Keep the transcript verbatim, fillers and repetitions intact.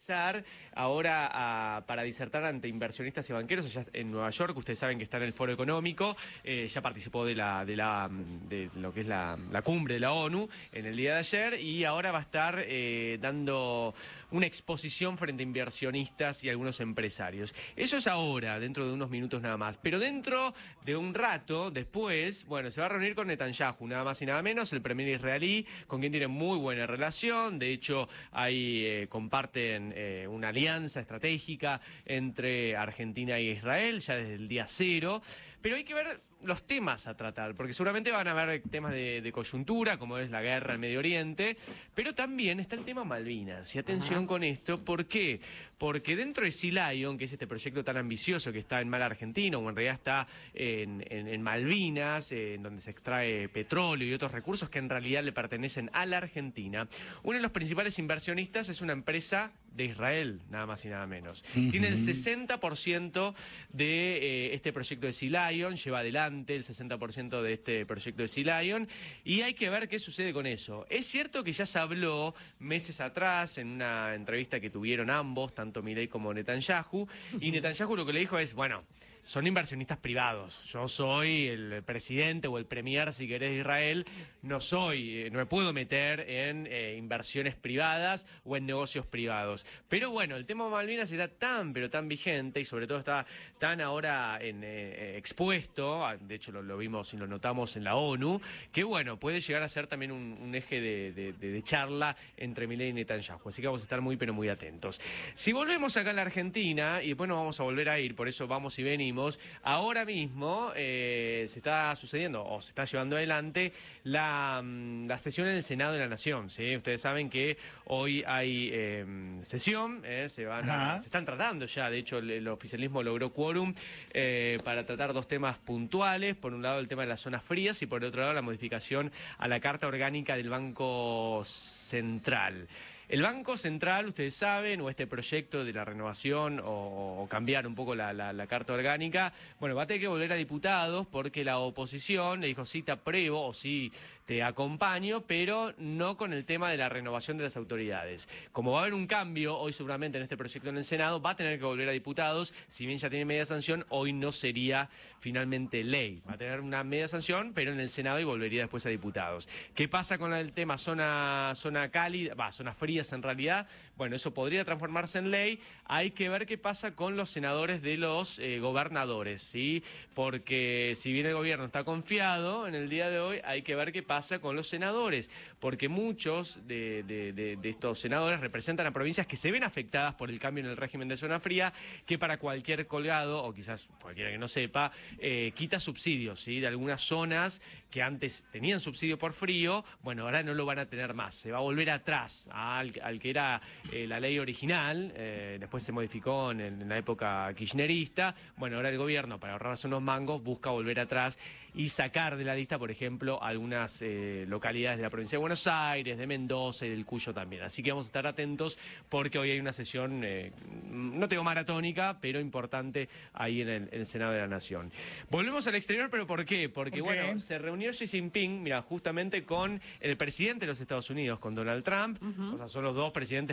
ingresar ahora a, para disertar ante inversionistas y banqueros allá en Nueva York. Ustedes saben que está en el Foro Económico, eh, ya participó de la de la de lo que es la, la cumbre de la ONU en el día de ayer y ahora va a estar eh, dando una exposición frente a inversionistas y algunos empresarios. Eso es ahora, dentro de unos minutos nada más. Pero dentro de un rato, después, bueno, se va a reunir con Netanyahu, nada más y nada menos, el premier israelí, con quien tiene muy buena relación. De hecho, ahí eh, comparten eh, una alianza estratégica entre Argentina e Israel ya desde el día cero. Pero hay que ver los temas a tratar, porque seguramente van a haber temas de, de coyuntura, como es la guerra en Medio Oriente, pero también está el tema Malvinas. Y atención Ajá. con esto, ¿por qué? Porque dentro de Sea Lion, que es este proyecto tan ambicioso que está en Mar Argentino, o en realidad está en, en, en Malvinas, eh, en donde se extrae petróleo y otros recursos que en realidad le pertenecen a la Argentina, uno de los principales inversionistas es una empresa de Israel, nada más y nada menos. Uh-huh. Tiene el sesenta por ciento de eh, este proyecto de Sea Lion, lleva adelante el sesenta por ciento de este proyecto de Sea Lion, y hay que ver qué sucede con eso. Es cierto que ya se habló meses atrás en una entrevista que tuvieron ambos, tanto Milei como Netanyahu, y Netanyahu lo que le dijo es, bueno, son inversionistas privados. Yo soy el presidente o el premier, si querés, de Israel. No soy, no me puedo meter en eh, inversiones privadas o en negocios privados. Pero bueno, el tema de Malvinas está tan, pero tan vigente y sobre todo está tan ahora en, eh, expuesto, de hecho lo, lo vimos y lo notamos en la ONU, que bueno, puede llegar a ser también un, un eje de, de, de, de charla entre Milei y Netanyahu. Así que vamos a estar muy, pero muy atentos. Si volvemos acá a la Argentina, y después nos vamos a volver a ir, por eso vamos y venimos, ahora mismo eh, se está sucediendo o se está llevando adelante la, la sesión en el Senado de la Nación, ¿sí? Ustedes saben que hoy hay eh, sesión, eh, se, van a, se están tratando ya, de hecho el, el oficialismo logró quórum eh, para tratar dos temas puntuales, por un lado el tema de las zonas frías y por el otro lado la modificación a la Carta Orgánica del Banco Central. El Banco Central, ustedes saben, o este proyecto de la renovación o, o cambiar un poco la, la, la Carta Orgánica, bueno, va a tener que volver a diputados porque la oposición le dijo sí te apruebo o sí te acompaño, pero no con el tema de la renovación de las autoridades. Como va a haber un cambio hoy seguramente en este proyecto en el Senado, va a tener que volver a diputados, si bien ya tiene media sanción, hoy no sería finalmente ley. Va a tener una media sanción, pero en el Senado y volvería después a diputados. ¿Qué pasa con el tema zona, zona cálida, va, zona fría? En realidad, bueno, eso podría transformarse en ley. Hay que ver qué pasa con los senadores de los eh, gobernadores, ¿sí? Porque si bien el gobierno está confiado en el día de hoy, hay que ver qué pasa con los senadores, porque muchos de, de, de, de estos senadores representan a provincias que se ven afectadas por el cambio en el régimen de zona fría, que para cualquier colgado, o quizás cualquiera que no sepa, eh, quita subsidios, ¿sí? De algunas zonas que antes tenían subsidio por frío, bueno, ahora no lo van a tener más, se va a volver atrás a Al, al que era eh, la ley original, eh, después se modificó en, en la época kirchnerista. Bueno, ahora el gobierno, para ahorrarse unos mangos, busca volver atrás y sacar de la lista, por ejemplo, algunas eh, localidades de la provincia de Buenos Aires, de Mendoza y del Cuyo también. Así que vamos a estar atentos porque hoy hay una sesión, eh, no tengo maratónica, pero importante ahí en el, en el Senado de la Nación. Volvemos al exterior, ¿pero por qué? Porque, ¿Por qué? bueno, se reunió Xi Jinping, mira, justamente con el presidente de los Estados Unidos, con Donald Trump. Uh-huh. O sea, son los dos presidentes